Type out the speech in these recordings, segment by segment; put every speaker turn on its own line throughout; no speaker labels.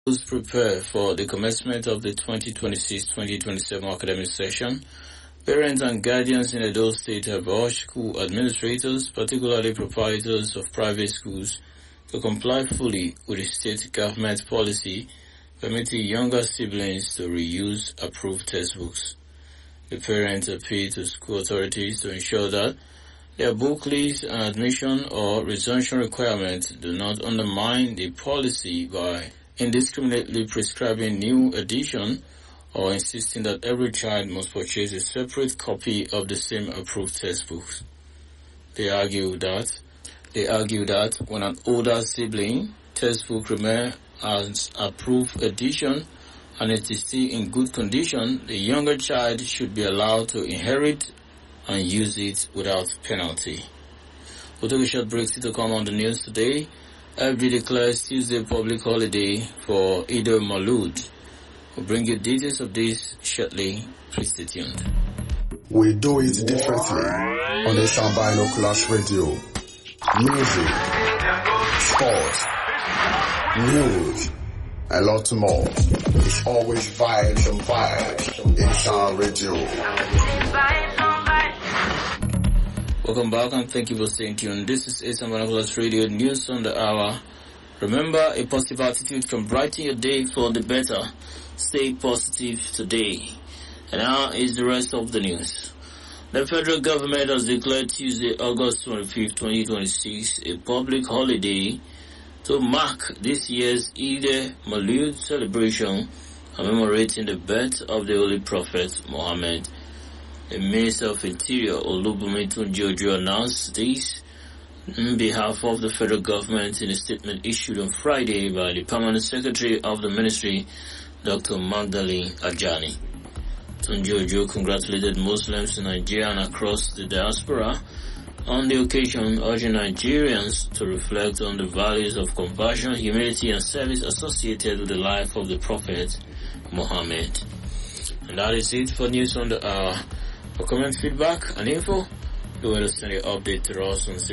Prepare for the commencement of the 2026-2027 academic session. Parents and guardians in Edo State have urged school administrators, particularly proprietors of private schools, to comply fully with the state government policy permitting younger siblings to reuse approved textbooks. The parents appeal to school authorities to ensure that their book list and admission or resumption requirements do not undermine the policy by indiscriminately prescribing new edition or insisting that every child must purchase a separate copy of the same approved textbooks. They argue that when an older sibling textbook remains as approved edition and it is still in good condition, the younger child should be allowed to inherit and use it without penalty. We'll take a short break to come on the news today. FD declares Tuesday public holiday for Eid al-Maulud. We'll bring you details of this shortly. Please stay tuned.
We do it differently on the Binoculars Radio. Music, sports, news, a lot more. It's always vibes and vibes in Sound Radio.
Welcome back and thank you for staying tuned. This is Asian Binoculars Radio News on the Hour. Remember, a positive attitude can brighten your day for the better. Stay positive today. And now is the rest of the news. The federal government has declared Tuesday, August 25, 2026, a public holiday to mark this year's Eid al-Maulud celebration, commemorating the birth of the Holy Prophet Muhammad. The Minister of Interior, Olubunmi Tunji-Ojo, announced this on behalf of the federal government in a statement issued on Friday by the Permanent Secretary of the Ministry, Dr. Magdalene Ajani. Tunji-Ojo congratulated Muslims in Nigeria and across the diaspora on the occasion, urging Nigerians to reflect on the values of compassion, humility, and service associated with the life of the Prophet Muhammad. And that is it for News on the Hour. For comment, feedback, and info, do understand the update to us on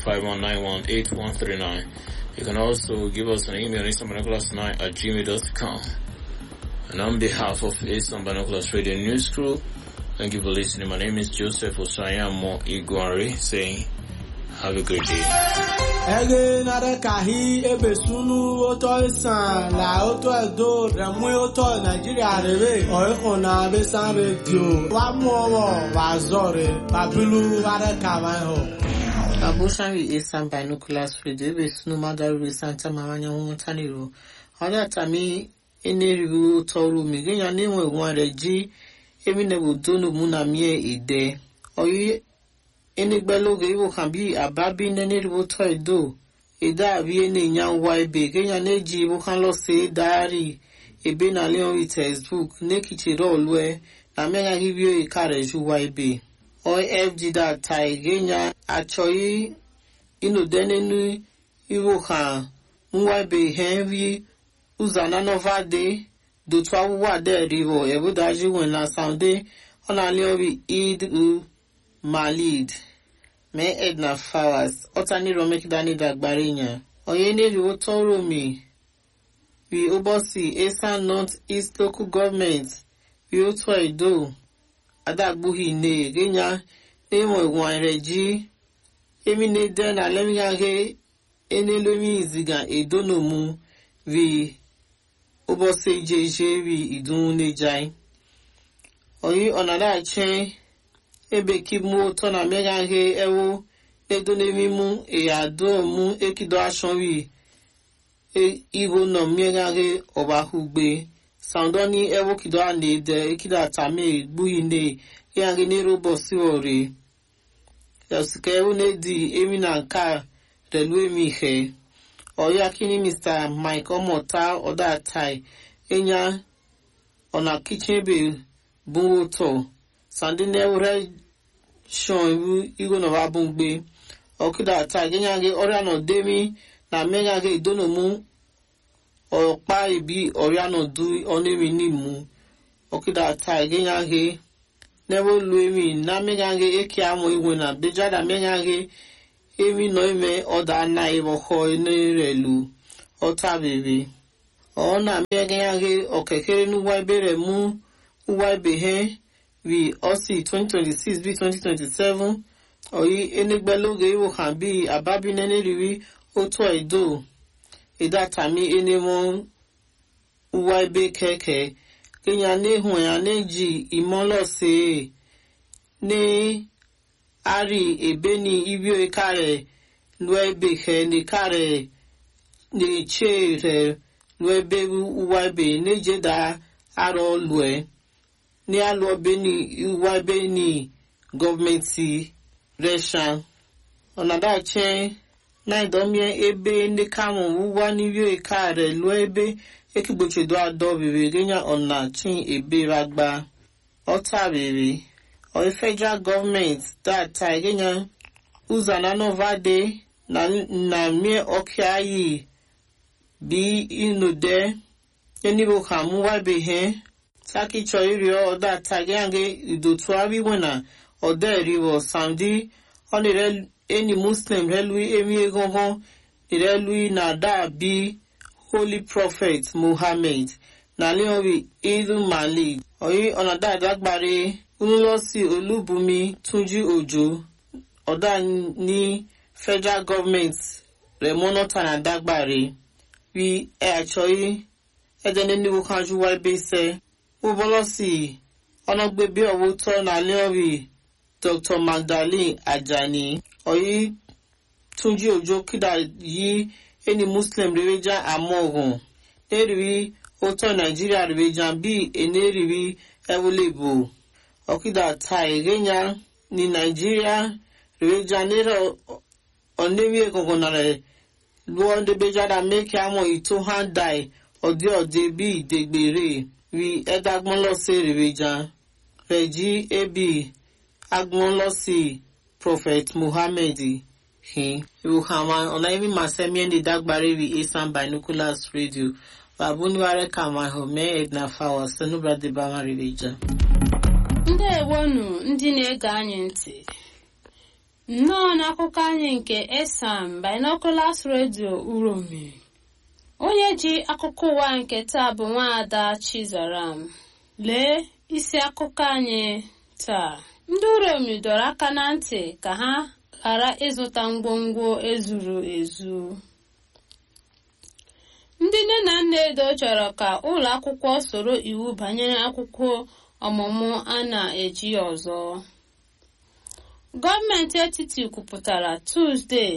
00519181139. You can also give us an email on easternbinoculars9@gmail.com. And on behalf of Eastern Binoculars Radio News Crew, thank you for listening. My name is Joseph Osayamo Igwari, saying, have a great day.
Ege nare kahi ebesunu oto isan la oto edo remu oto Nigeria rebe oikona besan radio wa muowo wa zore babilu ware kawai ho.
Abushan Eastern Binoculars Radio ebesunu madaru Santa Maranya Montaniro. Oda tami eneribu toru migenya newe ware ji emine budunu munamie ide. Oyi enigbeloge iwo kan bi ababi neneribu to edo ida abi ene nyan wa ebe kenya neji iwo kan lo se diary ebe na leon textbook ne kichiro olwe na mega hibio ikare ju wa ebe OFG da tai kenya achoi ino denenu iwo kan nwa ebe henvi uzana novade do twa wa de rivo ebudaji wen na sounde ona leon Eid Malid me Edna Flowers otani romek dani dagbarinya oyene riwo toro mi we obosi Eastern North East Local Government we oto Edo adagbuhi ne genya emo egun reji emi ne den alemiyage enelomi iziga Edo no mu we obosi jeje we idun ne jai oyi onada chen ebe kimu to na mega he ewo edo nemi mu e ado mu ekido asonwi igo no mega he oba hugbe soundoni ewo kido ane de ekida tame gbuyi ne yange ni robosi ore yasike ewo ne di emi na nka relwe mi he oya kini Mr. Mike Omota oda tai enya ona kitchen be bungo Sandine ure shon igo no babungbe okida ta genyage oriano demi na megage idono mu opa ibi oriano du onemi ni mu okida ta genyage never luemi na megage eki amo iwe na bejada megage emi no ime oda na ibo ho ne relu ota bebe ọ na-amịa ya gị okekere n'ụwa ebere mụ ụwa ebe he wi osi 2026 bi 2027 oyi enegbeloge iwo kan bi ababi neneriwi otu edo idatami enemo ụwa ebe keke kenya nehu ya neji imolose ne ari ebeni ibio ikare luebe he ne kare ne chere luebe ụwa ebe nejeda aro lue ní alọ́ bẹ́ni ìwà bẹ́ni gọ́ọ̀mẹ̀ntì rẹ̀ṣà ọ̀nàdàchẹ́ náìdọ́mìẹ́ ebe ndị kàmụ̀ wúwá n'íwí ẹ̀ka rẹ̀ lọ ebe ekigbochedo adọ́ rere gẹ́nyà ọ̀nà chin ebe ragba ọ̀tà rere ọ̀yẹ́ federal government data gẹ́nyà uzananọ́vàdé na mìẹ́ ọ̀kẹ́ ayé bí inúdẹ́ ẹnìbò kàmú wábé hẹ́ Saki choiri oda tagiange idotuari wena oda eriwo Saudi onire eni Muslim relui emi egongon irelui na da bi Holy Prophet Muhammad na leonwi Idu Malik oyi onada dagbare unulosi Olubumi Tunji Ojo oda ni federal government remonota na dagbare wi achoi edene ni wukanju wa bese Ubolosi ọ̀nàgbẹ́bí ọ̀wọ́ tọ́ na lẹ́ọ̀rì Dr. Magdalene Ajani ọ̀yí Túnjí Òjó kídà yí ẹni Muslim rẹ̀wẹ̀já àmọ́ọ̀gùn lẹ́rìí ó tọ́ Nàìjíríà rẹ̀wẹ̀já bí ẹnẹ́rìí ẹwọlẹ́bù ọ̀kídà ta ìrẹ́nyà ní Nàìjíríà rẹ̀wẹ̀já nírọ̀ ọ̀nẹ́wí ẹ̀kọ̀kọ̀ nà rẹ̀ lọ́ọ́dẹ́bẹ́jáda mẹ́kẹ́ àmọ́ ìtò hàn dáì ọ̀dẹ́ bí ìdẹ́gbèrè wi edagbon lo se reveja reji ebi agbon lo si Prophet Muhammad hin Yohama ona emi masemi ndi dagbare wi Esan Binoculars Radio babuni ware kama ho me edna fawa senu brother bama reveja
ndewonu ndị na-ege anyị ntị nnọọ n'akụkọ anyị nke Esan Binoculars Radio Uromi onye ji akụkọ ụwa nke taa bụ Nwaada Chizaram. Lee isi akụkọ anyị taa. Ndị Uromi dọrọ aka na ntị ka ha ghara ịzụta ngwongwo ezuru ezu. Ndị nne na nna Edo chọrọ ka ụlọ akwụkwọ soro iwu banyere akwụkwọ ọmụmụ a na-eji ọzọ. Gọọmenti etiti kwupụtara Tuzdee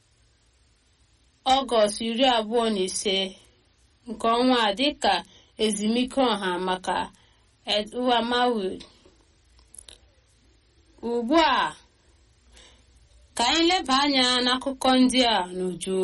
Ọgọst 25 nke ọnwa a dịka ezumike ọha maka Eid-ul-Maulud. Ugbu a ka anyị leba anya n'akụkọ ndị a n'uju.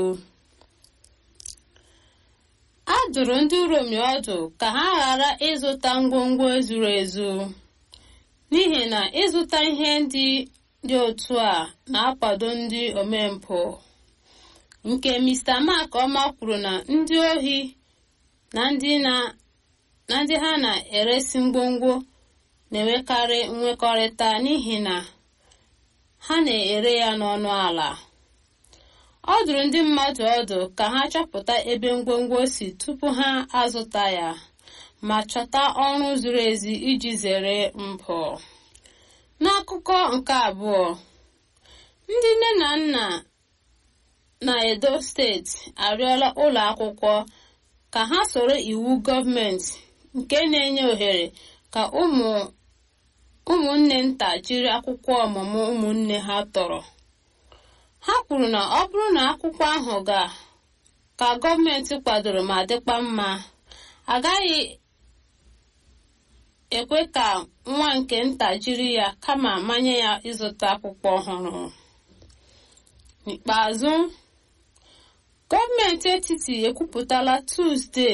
A dụrụ ndị Uromi ọdụ ka ha ghara ịzụta ngwongwo ezuru ezu n'ihi na ịzụta ihe ndị otu a na-akwado ndị omempụ. Nke Mr. Mark Ọma kwuru na ndị ohi na ndị ha na-eresi ngwongwo na-enwekarị nwekọrịta n'ihi na ha na-ere ya n'ọnụ ala. Ọ dụrụ ndị mmadụ ọdụ ka ha chọpụta ebe ngwongwo si tupu ha azụta ya ma chọta ọrụ zuru ezi iji zere mpụ. N'akụkọ nke abụọ, ndị nne na nna na Edo steeti arịọla ụlọ akwụkwọ ka ha soro iwu gọọmenti nke na-enye ohere ka ụmụnne nta jiri akwụkwọ ọmụmụ ụmụnne ha tọrọ. Ha kwuru na ọ bụrụ na akwụkwọ ahụ ka gọọmenti kwadoro ma dịkwa mma, agaghị ekwe ka nwa nke nta jiri ya kama manye ya ịzụta akwụkwọ ọhụrụ. N'ikpeazụ, gọọmenti etiti ekwupụtala Tuzdee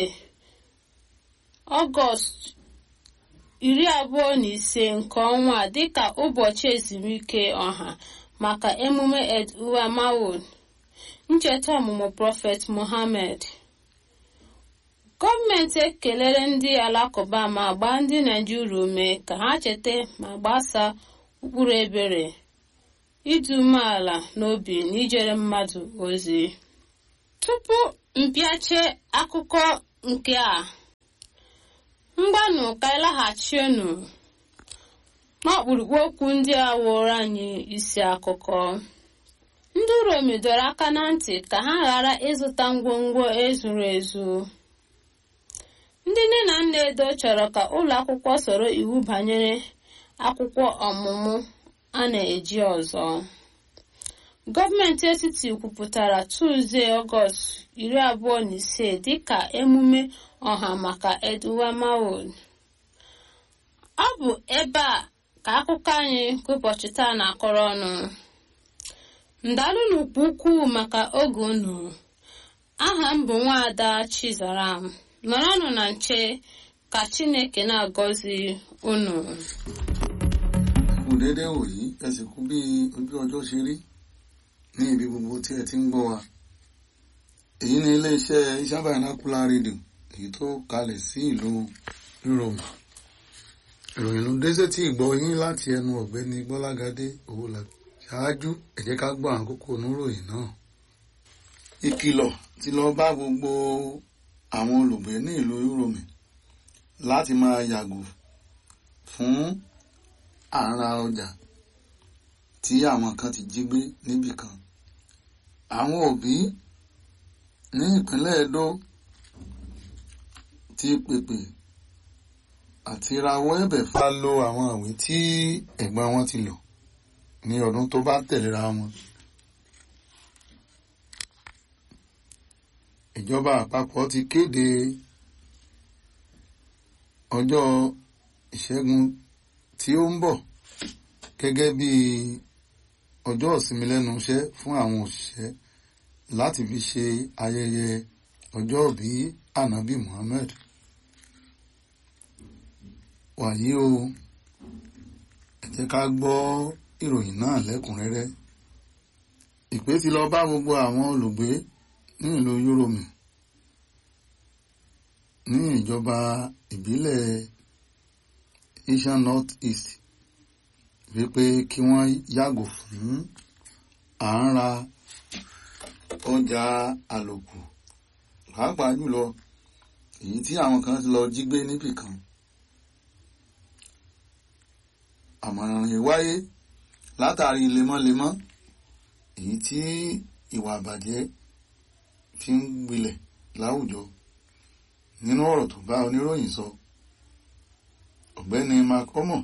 Ọgọst 25 nke ọnwa dịka ụbọchị ezumike ọha maka emume Eid-ul-Maulud, ncheta ọmụmụ Prophet Muhammad. Gọọmenti ekelere ndị Alakụba ma gbaa ndị Naịjirịa ume ka ha cheta ma gbasaa ụkpụrụ ebere, ịdị umeala n'obi na ijere mmadụ ozi. Tupu mpịache akụkọ nke a mgbanụ ka ịlaghachienu n'ọkpụrụkpụ okwu ndị a wụrụ anyị isi akụkọ. Ndị Uromi dọrọ aka na ntị ka ha ghara ịzụta ngwongwo ezuru ezu. Ndị nne na nna Edo chọrọ ka ụlọ akwụkwọ soro iwu banyere akwụkwọ ọmụmụ a na-eji ọzọ. Gọọmenti etiti kwupụtara Tuzdee Ọgọst 25 dịka emume ọha maka Eduwa Mawud. Ọ bụ ebe a ka akụkọ anyị nke ụbọchị taa na-akọrọ ọnụ. Ndalụnụ ukwuu maka oge unu. Aha m bụ Nwaada Chizaram. Nọrọnụ na nche ka Chineke na-agọzi unu.
Dédé wòyí ẹ sì kú bí ojú ọjọ́ ṣe rí ní ibi gbogbo tí ẹ ti ń gbọ́ wa. Èyí ni iléeṣẹ́ Isan Binocular Radio èyí tó kalẹ̀ sí ìlú Uromi. Ìròyìn ló dé sétí ìgbọ́ yín láti ẹnu ọ̀gbẹ́ni Gbọ́lágadé Owólabí. Ṣáájú ẹ jẹ́ ká gbọ́ àwọn kókó oníròyìn náà. Ìkìlọ̀ ti lọ bá gbogbo àwọn olùgbé ní ìlú Uromi láti máa yàgò fún àrà ọjà tí àwọn kan ti jí gbé níbì kan. Àwọn òbí ní ìpínlẹ̀ Edo ti pèpè àti rawọ́ ẹ̀bẹ̀ fà lo àwọn ìwé tí ẹ̀gbọ́n wọn ti lò ní ọdún tó bá tẹ̀léra wọn. Ìjọba àpapọ̀ ti kéde ọjọ́ ìṣẹ́gun tí ó ń bọ̀ gẹ́gẹ́ bí ọjọ́ ìsinmi lẹ́nu iṣẹ́ fún àwọn òṣìṣẹ́ láti fi ṣe ayẹyẹ ọjọ́ ìbí Ànábì Muhammad. Wàyí o, ẹ jẹ́ ká gbọ́ ìròyìn náà lẹ́kùnrẹ́rẹ́. Ìpè ti lọ bá gbogbo àwọn olùgbé ní ìlú Uromi ní ìjọba ìbílẹ̀ Isan North East wípé kí wọ́n yàgò fún à ń ra ọjà àlòkù, pàápàá jùlọ èyí tí àwọn kan ti lọ jí gbé níbì kan. Àmọ̀ràn yìí wáyé látàrí lemọ́lemọ́ èyí tí ìwà àbàjẹ́ fi ń gbilẹ̀ láwùjọ. Nínú ọ̀rọ̀ tó bá oníròyìn sọ, ọ̀gbẹ́ni Makomo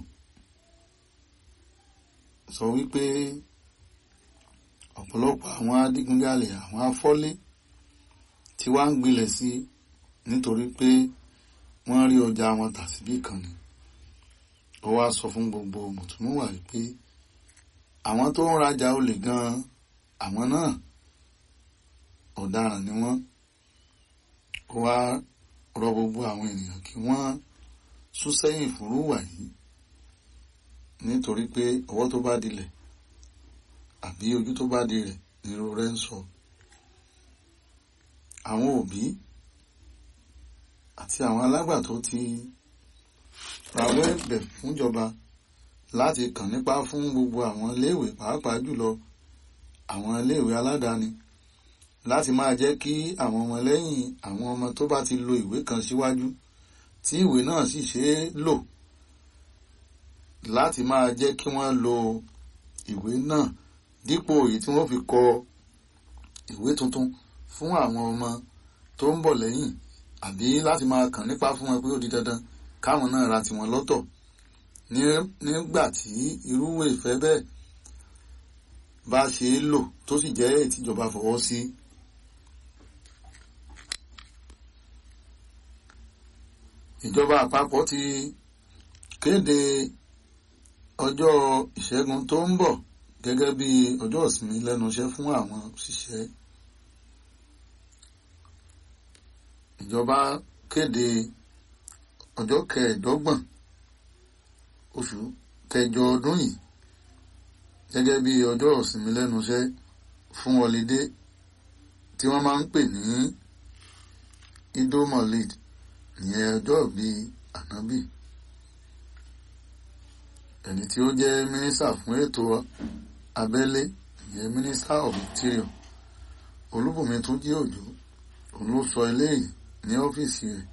sọ wípé ọ̀pọ̀lọpọ̀ àwọn adigunjalè, àwọn afọ́lé tí wá ń gbilẹ̀ sí nítorí pé wọ́n rí ọjà wọn tà síbí kan ni. Ó wá sọ fún gbogbo mùtúmùwà wípé àwọn tó ń rajà olè gan-an, àwọn náà ọ̀daràn ni wọ́n. Ó wá rọ gbogbo àwọn ènìyàn kí wọ́n sún sẹ́yìn fúnrú wà yìí nítorí pé ọwọ́ tó bá dilẹ̀ àbí ojú tó bá di rẹ̀ nírú rẹ̀ ń sọ. Àwọn òbí àti àwọn alágbàtọ́ ti rawọ́ ẹ̀bẹ̀ fúnjọba láti kàn nípa fún gbogbo àwọn iléèwé, pàápàá jùlọ àwọn iléèwé aládàáni, láti máa jẹ́ kí àwọn ọmọ lẹ́yìn àwọn ọmọ tó bá ti lo ìwé kan síwájú tí ìwé náà sì ṣe é lò, láti máa jẹ́ kí wọ́n lo ìwé náà dípò èyí tí wọ́n fi kọ ìwé tuntun fún àwọn ọmọ tó ń bọ̀ lẹ́yìn, àbí láti máa kàn nípa fún wọn pé ó di dandan káwọn náà ra tiwọn lọ́tọ̀ nígbà tí irúwé ìfẹ́ bẹ́ẹ̀ bá ṣe é lò tó sì jẹ́ ìtìjọba fọwọ́ sí. Ìjọba àpapọ̀ ti kéde ọjọ́ ìṣẹ́gun tó ń bọ̀ gẹ́gẹ́ bí ọjọ́ ìsinmi lẹ́nu iṣẹ́ fún àwọn òṣìṣẹ́. Ìjọba kéde ọjọ́ 25 oṣù kẹjọ ọdún yìí gẹ́gẹ́ bí ọjọ́ ìsinmi lẹ́nu iṣẹ́ fún ọlidé tí wọ́n máa ń pè ní Eid al-Maulid, ìyẹn ọjọ́ ìbí Ànábì. Ẹni tí ó jẹ́ mínísítà fún ètò abẹ́lé, ìyẹn Minister of Interior, Olúbùnmi Túnjí Òjó, òun ló sọ eléyìí ní ọ́fíìsì rẹ̀